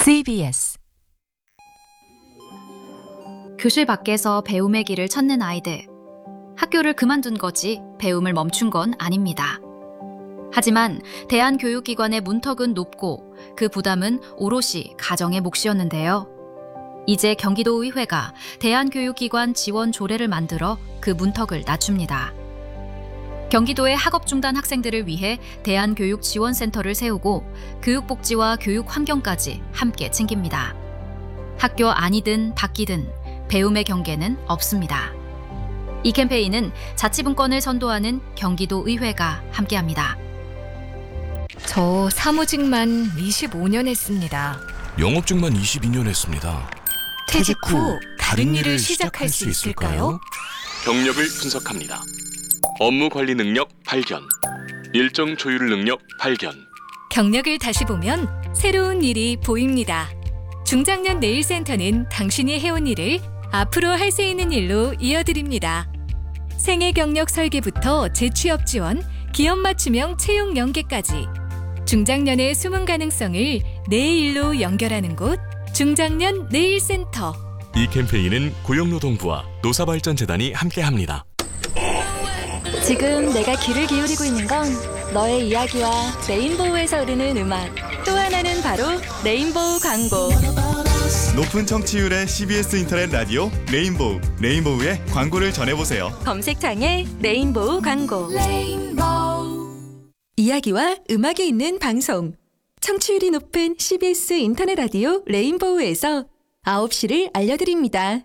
CBS 교실 밖에서 배움의 길을 찾는 아이들. 학교를 그만둔 거지 배움을 멈춘 건 아닙니다. 하지만 대한교육기관의 문턱은 높고 그 부담은 오롯이 가정의 몫이었는데요. 이제 경기도의회가 대한교육기관 지원 조례를 만들어 그 문턱을 낮춥니다. 경기도의 학업 중단 학생들을 위해 대한교육지원센터를 세우고 교육복지와 교육 환경까지 함께 챙깁니다. 학교 안이든 밖이든 배움의 경계는 없습니다. 이 캠페인은 자치분권을 선도하는 경기도의회가 함께합니다. 저 사무직만 25년 했습니다. 영업직만 22년 했습니다. 퇴직 후 다른 일을 시작할 수 있을까요? 경력을 분석합니다. 업무 관리 능력 발견, 일정 조율 능력 발견. 경력을 다시 보면 새로운 일이 보입니다. 중장년 내일센터는 당신이 해온 일을 앞으로 할 수 있는 일로 이어드립니다. 생애 경력 설계부터 재취업 지원, 기업 맞춤형 채용 연계까지 중장년의 숨은 가능성을 내 일로 연결하는 곳 중장년 내일센터. 이 캠페인은 고용노동부와 노사발전재단이 함께합니다. 지금 내가 귀를 기울이고 있는 건 너의 이야기와 레인보우에서 흐르는 음악. 또 하나는 바로 레인보우 광고. 높은 청취율의 CBS 인터넷 라디오 레인보우. 레인보우의 광고를 전해보세요. 검색창에 레인보우 광고. 이야기와 음악이 있는 방송. 청취율이 높은 CBS 인터넷 라디오 레인보우에서 9시를 알려드립니다.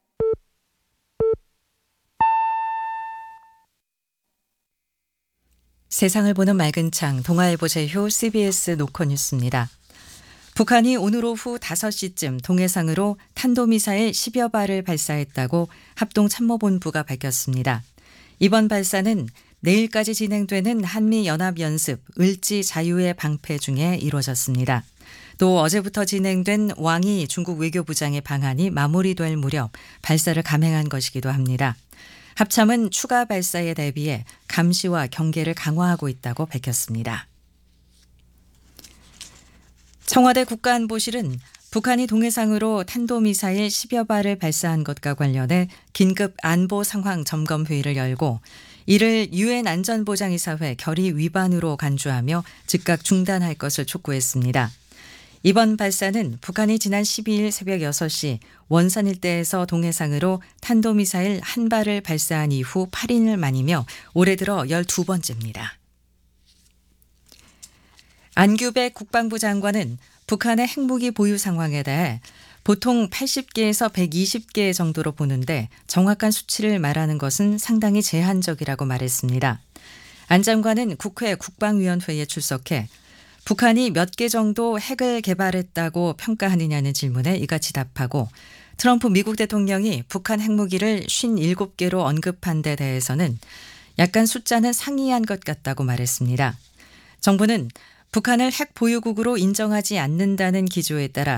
세상을 보는 맑은 창, 동아일보 제휴 CBS 노컷뉴스입니다. 북한이 오늘 오후 5시쯤 동해상으로 탄도미사일 10여 발을 발사했다고 합동참모본부가 밝혔습니다. 이번 발사는 내일까지 진행되는 한미연합연습 을지 자유의 방패 중에 이루어졌습니다. 또 어제부터 진행된 왕이 중국 외교부장의 방한이 마무리될 무렵 발사를 감행한 것이기도 합니다. 합참은 추가 발사에 대비해 감시와 경계를 강화하고 있다고 밝혔습니다. 청와대 국가안보실은 북한이 동해상으로 탄도미사일 10여 발을 발사한 것과 관련해 긴급 안보 상황 점검 회의를 열고 이를 유엔 안전보장이사회 결의 위반으로 간주하며 즉각 중단할 것을 촉구했습니다. 이번 발사는 북한이 지난 12일 새벽 6시 원산 일대에서 동해상으로 탄도미사일 한 발을 발사한 이후 8일을 만이며 올해 들어 12번째입니다. 안규백 국방부 장관은 북한의 핵무기 보유 상황에 대해 보통 80개에서 120개 정도로 보는데 정확한 수치를 말하는 것은 상당히 제한적이라고 말했습니다. 안 장관은 국회 국방위원회에 출석해 북한이 몇 개 정도 핵을 개발했다고 평가하느냐는 질문에 이같이 답하고 트럼프 미국 대통령이 북한 핵무기를 57개로 언급한 데 대해서는 약간 숫자는 상이한 것 같다고 말했습니다. 정부는 북한을 핵 보유국으로 인정하지 않는다는 기조에 따라